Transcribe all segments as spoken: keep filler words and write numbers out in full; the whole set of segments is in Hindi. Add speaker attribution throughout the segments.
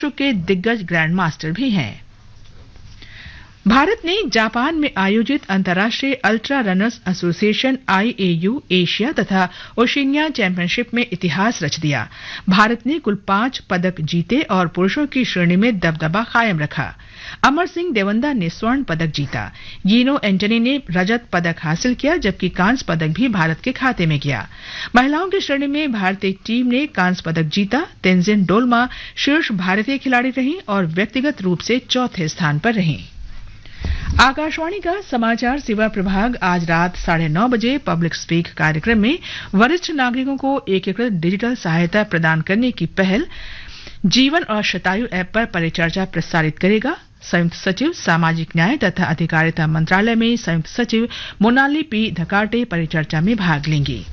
Speaker 1: के दिग्गज ग्रैंड मास्टर भी हैं। भारत ने जापान में आयोजित अंतर्राष्ट्रीय ultra runners association I A you Asia तथा ओशिनिया चैंपियनशिप में इतिहास रच दिया। भारत ने कुल पांच पदक जीते और पुरुषों की श्रेणी में दबदबा कायम रखा। अमर सिंह देवंदा ने स्वर्ण पदक जीता। यीनो एंटनी ने रजत पदक हासिल किया, जबकि कांस्य पदक भी भारत के खाते में गया। महिलाओं की श्रेणी में भारतीय टीम ने कांस्य पदक जीता। तेंजिन डोलमा शीर्ष भारतीय खिलाड़ी रही और व्यक्तिगत रूप से चौथे स्थान पर रही। आकाशवाणी का समाचार सेवा प्रभाग आज रात साढ़े नौ बजे पब्लिक स्पीक कार्यक्रम में वरिष्ठ नागरिकों को एकीकृत डिजिटल सहायता प्रदान करने की पहल जीवन और शतायु ऐप पर परिचर्चा प्रसारित करेगा। संयुक्त सचिव सामाजिक न्याय तथा अधिकारिता मंत्रालय में संयुक्त सचिव मोनाली पी धकाटे परिचर्चा में भाग लेंगी।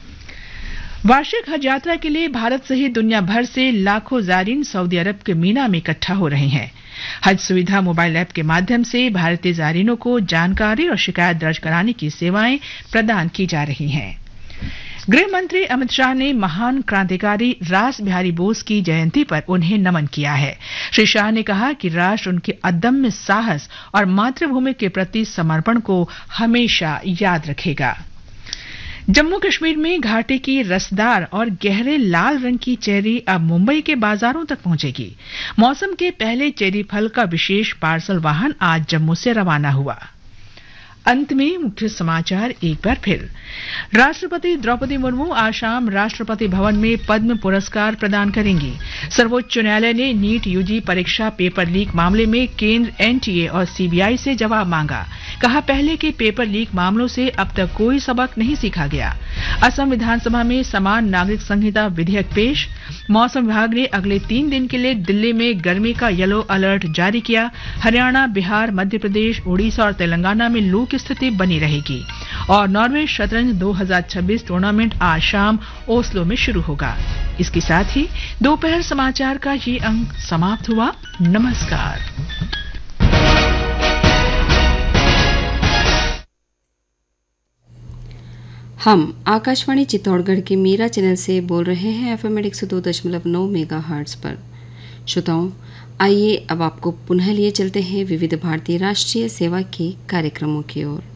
Speaker 1: वार्षिक हज यात्रा के लिए भारत सहित दुनिया भर से लाखों ज़ायरीन सऊदी अरब के मीना में इकट्ठा हो रहे हैं। हज सुविधा मोबाइल ऐप के माध्यम से भारतीय ज़ायरीनों को जानकारी और शिकायत दर्ज कराने की सेवाएं प्रदान की जा रही हैं। गृह मंत्री अमित शाह ने महान क्रांतिकारी रास बिहारी बोस की जयंती पर उन्हें नमन किया है। श्री शाह ने कहा कि राष्ट्र उनके अदम्य साहस और मातृभूमि के प्रति समर्पण को हमेशा याद रखेगा। जम्मू कश्मीर में घाटी की रसदार और गहरे लाल रंग की चेरी अब मुंबई के बाजारों तक पहुंचेगी। मौसम के पहले चेरी फल का विशेष पार्सल वाहन आज जम्मू से रवाना हुआ। अंत में मुख्य समाचार एक बार फिर। राष्ट्रपति द्रौपदी मुर्मू आज शाम राष्ट्रपति भवन में पद्म पुरस्कार प्रदान करेंगी। सर्वोच्च न्यायालय ने नीट यूजी परीक्षा पेपर लीक मामले में केंद्र एन टी ए और सी बी आई से जवाब मांगा। कहा, पहले के पेपर लीक मामलों से अब तक कोई सबक नहीं सीखा गया। असम विधानसभा में समान नागरिक संहिता विधेयक पेश। मौसम विभाग ने अगले तीन दिन के लिए दिल्ली में गर्मी का येलो अलर्ट जारी किया। हरियाणा, बिहार, मध्य प्रदेश, उड़ीसा और तेलंगाना में लू की स्थिति बनी रहेगी। और नॉर्वे शतरंज दो हज़ार छब्बीस टूर्नामेंट आज शाम ओस्लो में शुरू होगा। इसके साथ ही दोपहर समाचार का ये अंक समाप्त हुआ। नमस्कार।
Speaker 2: हम आकाशवाणी चित्तौड़गढ़ के मीरा चैनल से बोल रहे हैं एफ एम एक सौ दो दशमलव नौ मेगा हर्ट्ज पर। श्रोताओं, आइए अब आपको पुनः लिए चलते हैं विविध भारतीय राष्ट्रीय सेवा के कार्यक्रमों की ओर।